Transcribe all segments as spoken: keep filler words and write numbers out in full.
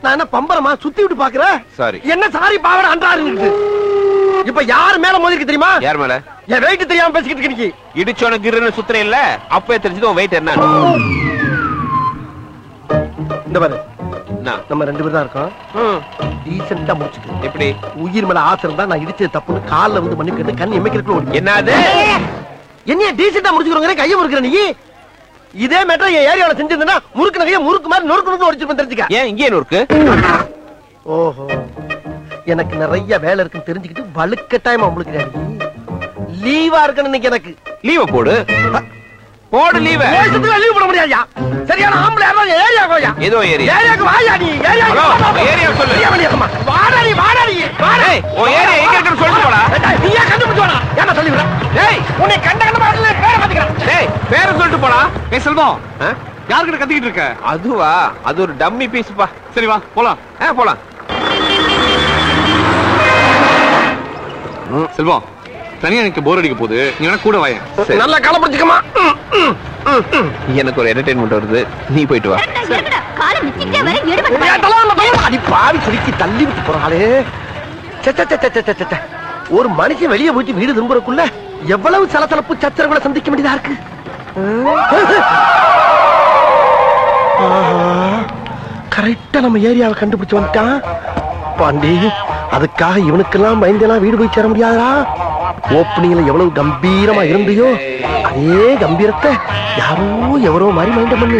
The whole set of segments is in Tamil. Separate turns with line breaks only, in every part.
நான் என்ன பம்பரமா சுத்தி விட்டு பாக்குறேன்.
சாரி.
என்ன சாரி பாவட அன்றாரு. இப்ப யார் மேல மோதி இருக்கு தெரியுமா?
யார் மேல?
என் வெயிட் தெரியாம பேசிக்கிட்டு இருக்கீங்க.
இடிச்சோன கிருன்னு சுத்துற இல்ல அப்பவே தெரிஞ்சது உன் வெயிட் என்ன.
இந்த பாரு நம்ம ரெண்டு பேரும் தான் இருக்கோம். டீசெண்டா முடிச்சுக்கோ.
எப்படி?
உயிர் மேல ஆசை இருந்தா நான் இடிச்சது தப்புன்னு கால்ல வந்து மன்னிப்பு கேட்டு கண் எமைக்கிறதுக்குள்ள ஓடி.
என்னது?
என்ன டீசெண்டா முடிச்சுக்கிறோங்க கையை முறுக்குற நீ? இதே மேட்டர் என் ஏரியாவில் செஞ்சிருந்தா முறுக்கு நகைய முறுக்கு மாதிரி நொறுக்கு நொறுக்கு ஒடிச்சிருப்பேன் தெரிஞ்சுக்க.
ஏன் இங்கே நொறுக்கு?
ஓஹோ எனக்கு நிறைய வேலை இருக்குன்னு தெரிஞ்சுக்கிட்டு வலுக்கட்டாயமா முழுக்கிறாரு. லீவா இருக்குன்னு இன்னைக்கு எனக்கு.
லீவ போடு போடு லீவ.
லீவ் போட முடியாதுயா. சரியான ஆம்பளை யாரா ஏரியா கோயா.
ஏதோ ஏரியா.
ஏரியாக்கு வாயா நீ. ஏரியா
ஏரியா சொல்லு.
வாடா நீ வாடா நீ. வாடா.
ஓ ஏரியா எங்க இருக்குன்னு சொல்லிட்டு போடா.
நீயா கண்டுபிடிச்சு வாடா. ஏமா சொல்லி விட. டேய் உன்னை கண்ட கண்ட பாடல பேரை மாத்திக்கறேன்.
டேய் பேரை சொல்லிட்டு போடா.
ஏய் செல்வம் யார்கிட்ட கத்திக்கிட்டு இருக்க?
அதுவா அது ஒரு டம்மி பீஸ்ப்பா.
சரி வா போலாம்.
ஆ போலாம்.
செல்வம் தனியா எனக்கு போர் அடிக்க போகுது, நீ வேணா கூட வாயேன்.
நல்லா கால பிடிச்சுக்கமா.
எனக்கு ஒரு என்டர்டெயின்மெண்ட் வருது, நீ போயிட்டு வா.
அடி பாவி சுருக்கி தள்ளி விட்டு போறாளே. ஒரு மனுஷன் வெளியே போயிட்டு வீடு திரும்புறக்குள்ள எவ்வளவு சலசலப்பு சச்சரவுகளை சந்திக்க வேண்டியதா இருக்கு. கரெக்டா நம்ம ஏரியாவை கண்டுபிடிச்சு வந்துட்டான் பாண்டி. அதுக்காக இவனுக்கெல்லாம் பயந்தெல்லாம் வீடு போய் சேர முடியாதா? ஓப்பனிங்ல எவ்வளவு கம்பீரமா இருந்தியோ அதே கம்பீரத்தை யாரோ எவரோ மாதிரி மைண்ட பண்ணு.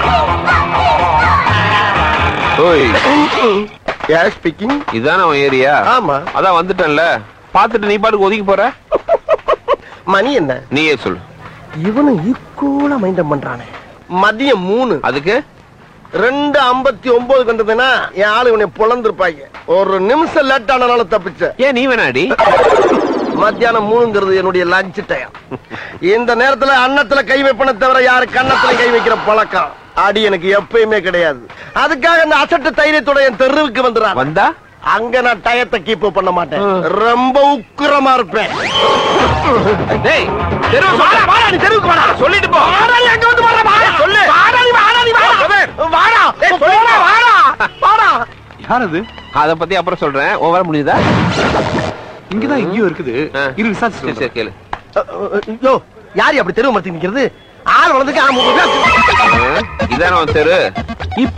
இதான உன் ஏரியா?
ஆமா.
அதான் வந்துட்டேன்ல, பாத்துட்டு நீ பாட்டுக்கு ஒதுக்கி போற.
மணி என்ன?
நீயே சொல்லு.
இவனு ஈக்குவலா மைண்டம் பண்றானே. மதியம் மூணு.
அதுக்கு
ரெண்டு ஐம்பத்தி ஒன்பது கண்டதுன்னா என் ஆளு இவனை பொழந்திருப்பாங்க. ஒரு நிமிஷம் லேட் ஆனால தப்பிச்ச.
ஏன் நீ வேணாடி?
மத்தியானம் மூணுங்கிறது என்னுடைய லஞ்ச் டைம். இந்த நேரத்துல அன்னத்துல கை வைப்பன தவிர யாரு கன்னத்துல கை வைக்கிற பழக்கம் அடி எனக்கு எப்பயுமே கிடையாது. அதுக்காக அந்த அசட்டு தைரியத்தோட என் தெருவுக்கு வந்துடுறான்.
வந்தா
அங்க நான் டயத்தை கீப் பண்ண மாட்டேன், ரொம்ப உக்கிரமா இருப்பேன்.
டேய் தெருவு வாடா வாடா, நீ தெருவுக்கு வாடா சொல்லிட்டு போ.
வாடா நீ அங்க வந்து வாடா வாடா சொல்லு. வாடா நீ வாடா நீ வாடா வாடா. ஏய் சொல்லுடா வாடா வாடா.
யார் அது?
அத பத்தி அப்புறம் சொல்றேன். ஓவர முடியுதா?
இங்கதான் எங்கேயோ இருக்குது. இரு விசாரிச்சு
சரி கேளு.
யோ யார் அப்படி தெருவு மரத்துக்கு நிக்கிறது? ஆள் வளர்ந்துக்கு ஆ முப்பது.
இதான தெரு. இப்ப